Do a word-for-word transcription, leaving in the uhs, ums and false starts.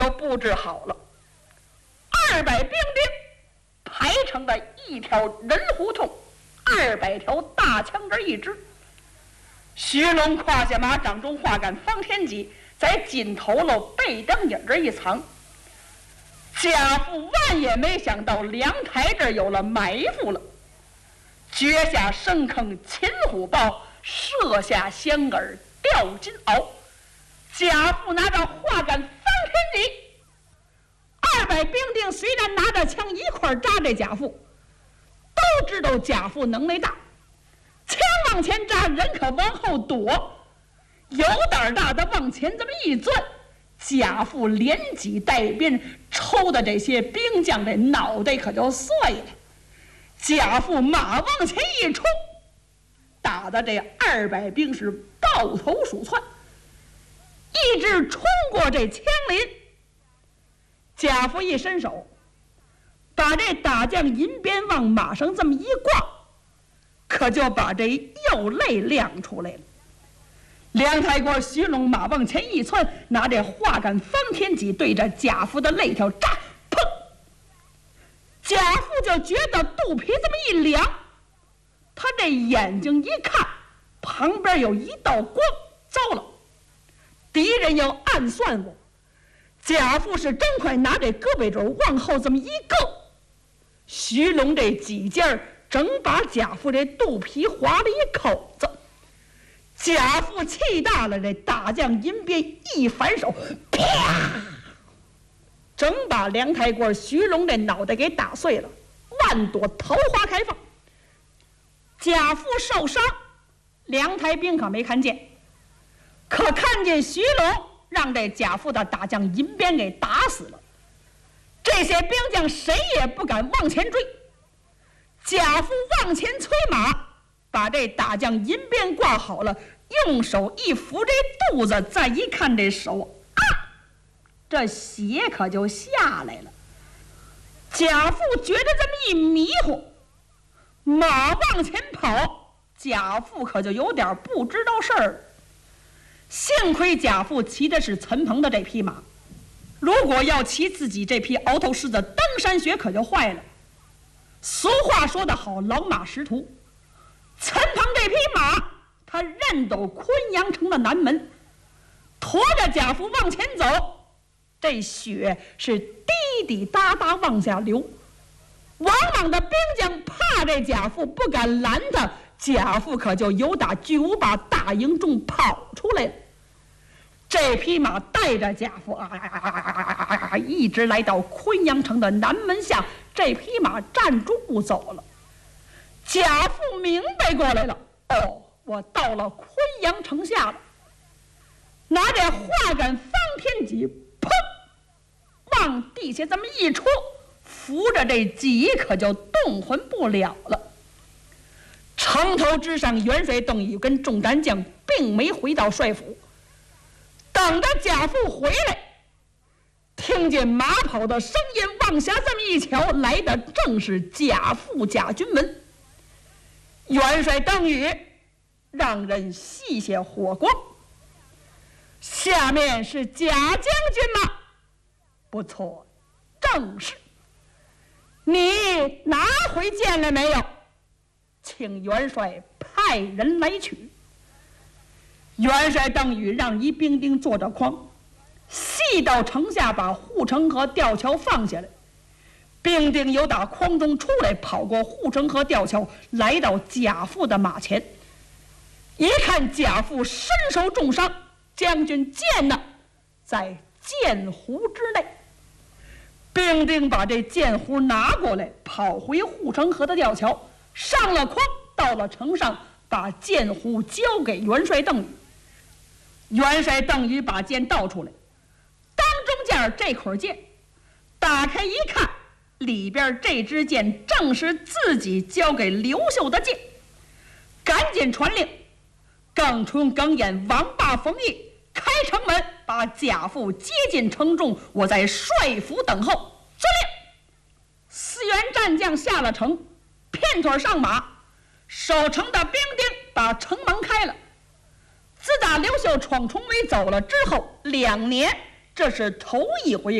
都布置好了，二百兵丁排成了一条人胡同，二百条大枪针一支。徐龙胯下马，掌中画杆，方天戟在紧头喽背当影这一藏。贾父万也没想到凉台这儿有了埋伏了，掘下深坑擒虎豹，射下香饵钓金鳌。贾父拿着画杆方天戟，二百兵丁虽然拿着枪一块扎这贾父，都知道贾父能耐大，枪往前扎，人可往后躲，有胆大的往前这么一钻，贾父连戟带鞭抽的这些兵将的脑袋可就碎了。贾父马往前一冲，打的这二百兵是抱头鼠窜，一直冲过这枪林。贾父一伸手，把这打将银鞭往马上这么一挂，可就把这右肋亮出来了。梁太公徐龙马往前一窜，拿这画杆方天戟对着贾父的肋条扎，砰！贾父就觉得肚皮这么一凉，他这眼睛一看，旁边有一道光，糟了，敌人要暗算我。贾父是真快拿这胳膊肘往后这么一够，徐龙这几尖整把贾父这肚皮划了一口子。贾父气大了，这大将银鞭一反手，啪，整把梁太官徐龙这脑袋给打碎了，万朵桃花开放。贾父受伤，梁太兵可没看见，可看见徐龙让这贾父的大将银鞭给打死了。这些兵将谁也不敢往前追，贾父往前催马，把这大将银鞭挂好了，用手一扶这肚子，再一看这手啊，这血可就下来了。贾父觉得这么一迷糊，马往前跑，贾父可就有点不知道事儿。幸亏贾父骑的是陈鹏的这匹马，如果要骑自己这匹鳌头狮子登山雪，可就坏了。俗话说得好，老马识途。陈鹏这匹马，他认斗昆阳城的南门，驮着贾父往前走，这雪是滴滴答答往下流。往往的兵将怕这贾父，不敢拦他，贾父可就由打巨无霸大营中跑出来了。这匹马带着贾父啊啊啊啊啊，一直来到昆阳城的南门下，这匹马站住不走了。贾父明白过来了，哦，我到了昆阳城下了，拿着画杆方天戟，砰，往地下这么一戳，扶着这戟可就动弹不了了。城头之上，元帅邓禹跟众单将并没回到帅府，等着贾父回来，听见马跑的声音，往下这么一瞧，来的正是贾父贾君文。元帅邓禹让人熄下火光，下面是贾将军吗？不错，正是。你拿回见了没有？请元帅派人来取。元帅邓禹让一兵丁坐着筐，细到城下，把护城河吊桥放下来。兵丁由打筐中出来，跑过护城河吊桥，来到贾父的马前。一看贾父身受重伤，将军剑呢，在剑壶之内。兵丁把这剑壶拿过来，跑回护城河的吊桥，上了筐，到了城上，把剑壶交给元帅邓禹。元帅邓禹把剑倒出来，当中间这捆剑打开一看，里边这支剑正是自己交给刘秀的剑，赶紧传令，耿纯、耿眼、王霸、冯毅开城门，把贾父接进城中，我在帅府等候。遵令。四员战将下了城，片腿上马，守城的兵丁把城门开了。自打刘秀闯重围走了之后，两年，这这是头一回